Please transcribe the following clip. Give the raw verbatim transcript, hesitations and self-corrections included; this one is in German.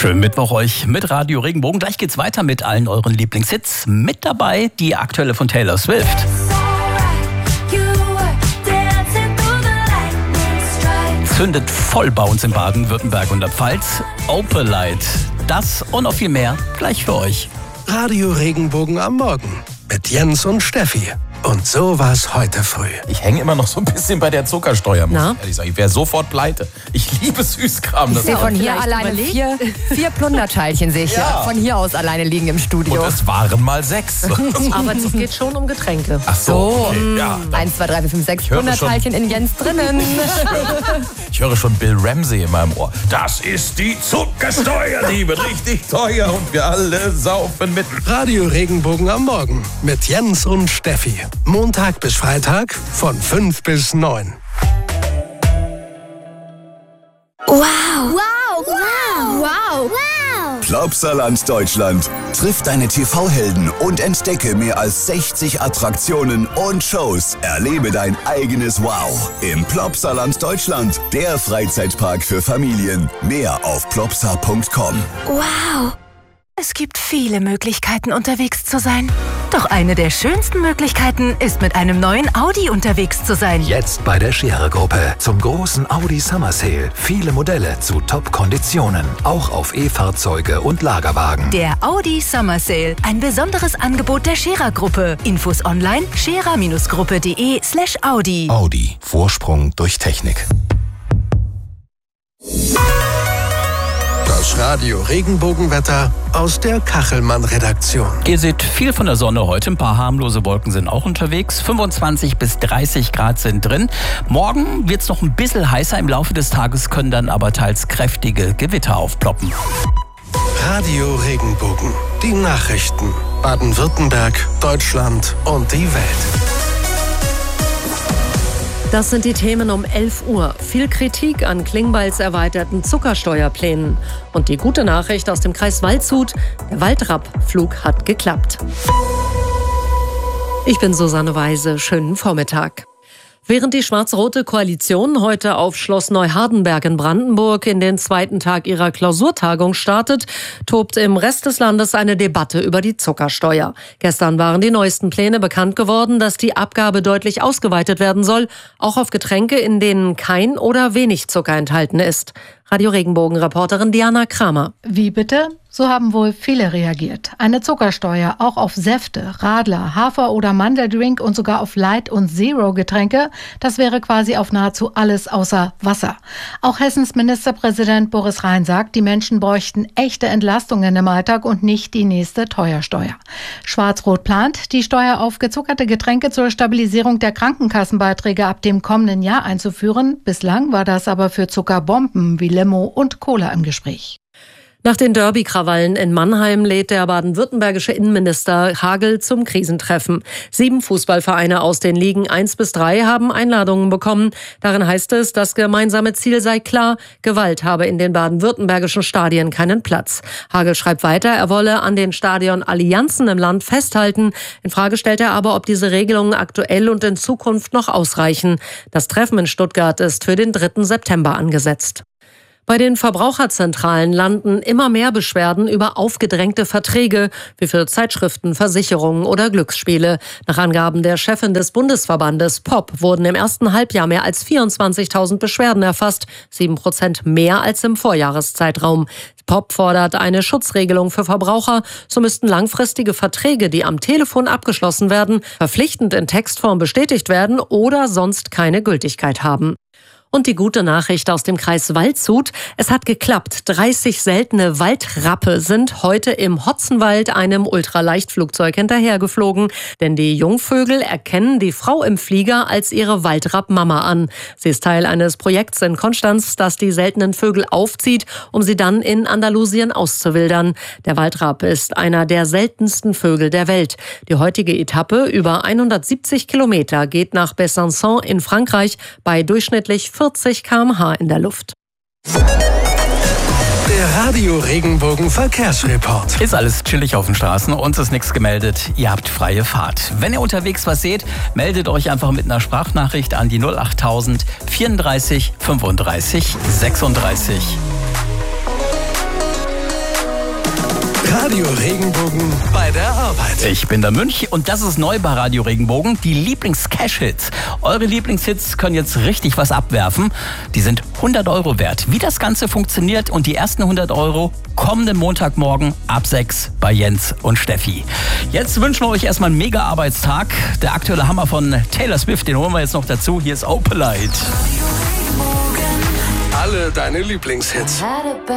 Schönen Mittwoch euch mit Radio Regenbogen. Gleich geht's weiter mit allen euren Lieblingshits. Mit dabei die aktuelle von Taylor Swift. Zündet voll bei uns in Baden-Württemberg und der Pfalz. Opalite. Das und noch viel mehr gleich für euch. Radio Regenbogen am Morgen mit Jens und Steffi. Und so war's heute früh. Ich hänge immer noch so ein bisschen bei der Zuckersteuer, muss Na? ich ehrlich sagen. Ich wäre sofort pleite. Ich liebe Süßkram. Ich Das sehe ist von hier aber- alleine vier, vier Plunderteilchen sehe ich Ja. hier, von hier aus alleine liegen im Studio. Und es waren mal sechs. Aber es geht schon um Getränke. Ach so, So, okay. Ja. Eins, zwei, drei, vier, fünf, sechs höre Plunderteilchen in Jens drinnen. Ich höre schon Bill Ramsey in meinem Ohr. Das ist die Zuckersteuer, die wird richtig teuer und wir alle saufen mit. Radio Regenbogen am Morgen mit Jens und Steffi. Montag bis Freitag von fünf bis neun. Wow. Wow. Wow. Wow. Wow. Plopsaland Deutschland. Triff deine T V-Helden und entdecke mehr als sechzig Attraktionen und Shows. Erlebe dein eigenes Wow im Plopsaland Deutschland. Der Freizeitpark für Familien. Mehr auf plopsa punkt com. Wow. Es gibt viele Möglichkeiten, unterwegs zu sein. Doch eine der schönsten Möglichkeiten ist, mit einem neuen Audi unterwegs zu sein. Jetzt bei der Scherer-Gruppe zum großen Audi Summer Sale. Viele Modelle zu Top-Konditionen. Auch auf E-Fahrzeuge und Lagerwagen. Der Audi Summer Sale. Ein besonderes Angebot der Scherer-Gruppe. Infos online scherer-gruppe.de slash Audi. Audi. Vorsprung durch Technik. Das Radio Regenbogenwetter aus der Kachelmann-Redaktion. Ihr seht viel von der Sonne heute. Ein paar harmlose Wolken sind auch unterwegs. fünfundzwanzig bis dreißig Grad sind drin. Morgen wird es noch ein bisschen heißer. Im Laufe des Tages können dann aber teils kräftige Gewitter aufploppen. Radio Regenbogen. Die Nachrichten. Baden-Württemberg, Deutschland und die Welt. Das sind die Themen um elf Uhr. Viel Kritik an Klingbeils erweiterten Zuckersteuerplänen. Und die gute Nachricht aus dem Kreis Waldshut: der Waldrapp-Flug hat geklappt. Ich bin Susanne Weise. Schönen Vormittag. Während die schwarz-rote Koalition heute auf Schloss Neuhardenberg in Brandenburg in den zweiten Tag ihrer Klausurtagung startet, tobt im Rest des Landes eine Debatte über die Zuckersteuer. Gestern waren die neuesten Pläne bekannt geworden, dass die Abgabe deutlich ausgeweitet werden soll, auch auf Getränke, in denen kein oder wenig Zucker enthalten ist. Radio Regenbogen-Reporterin Diana Kramer. Wie bitte? So haben wohl viele reagiert. Eine Zuckersteuer auch auf Säfte, Radler, Hafer- oder Mandeldrink und sogar auf Light- und Zero-Getränke, das wäre quasi auf nahezu alles außer Wasser. Auch Hessens Ministerpräsident Boris Rhein sagt, die Menschen bräuchten echte Entlastungen im Alltag und nicht die nächste Teuersteuer. Schwarz-Rot plant, die Steuer auf gezuckerte Getränke zur Stabilisierung der Krankenkassenbeiträge ab dem kommenden Jahr einzuführen. Bislang war das aber für Zuckerbomben wie Limo und Cola im Gespräch. Nach den Derby-Krawallen in Mannheim lädt der baden-württembergische Innenminister Hagel zum Krisentreffen. Sieben Fußballvereine aus den Ligen eins bis drei haben Einladungen bekommen. Darin heißt es, das gemeinsame Ziel sei klar: Gewalt habe in den baden-württembergischen Stadien keinen Platz. Hagel schreibt weiter, er wolle an den Stadionallianzen im Land festhalten. In Frage stellt er aber, ob diese Regelungen aktuell und in Zukunft noch ausreichen. Das Treffen in Stuttgart ist für den dritten September angesetzt. Bei den Verbraucherzentralen landen immer mehr Beschwerden über aufgedrängte Verträge, wie für Zeitschriften, Versicherungen oder Glücksspiele. Nach Angaben der Chefin des Bundesverbandes P O P wurden im ersten Halbjahr mehr als vierundzwanzigtausend Beschwerden erfasst, sieben Prozent mehr als im Vorjahreszeitraum. P O P fordert eine Schutzregelung für Verbraucher. So müssten langfristige Verträge, die am Telefon abgeschlossen werden, verpflichtend in Textform bestätigt werden oder sonst keine Gültigkeit haben. Und die gute Nachricht aus dem Kreis Waldshut: Es hat geklappt. dreißig seltene Waldrappe sind heute im Hotzenwald einem Ultraleichtflugzeug hinterhergeflogen. Denn die Jungvögel erkennen die Frau im Flieger als ihre Waldrapp-Mama an. Sie ist Teil eines Projekts in Konstanz, das die seltenen Vögel aufzieht, um sie dann in Andalusien auszuwildern. Der Waldrapp ist einer der seltensten Vögel der Welt. Die heutige Etappe über hundertsiebzig Kilometer geht nach Besançon in Frankreich bei durchschnittlich vierzig Kilometer pro Stunde in der Luft. Der Radio Regenbogen Verkehrsreport. Ist alles chillig auf den Straßen, uns ist nichts gemeldet, ihr habt freie Fahrt. Wenn ihr unterwegs was seht, meldet euch einfach mit einer Sprachnachricht an die null achttausend vierunddreißig fünfunddreißig sechsunddreißig. Radio Regenbogen bei der Arbeit. Ich bin der Münch und das ist neu bei Radio Regenbogen, die Lieblings-Cash-Hits. Eure Lieblingshits können jetzt richtig was abwerfen. Die sind hundert Euro wert. Wie das Ganze funktioniert und die ersten hundert Euro kommenden Montagmorgen ab sechs bei Jens und Steffi. Jetzt wünschen wir euch erstmal einen mega Arbeitstag. Der aktuelle Hammer von Taylor Swift, den holen wir jetzt noch dazu. Hier ist Opalite. Alle deine Lieblingshits.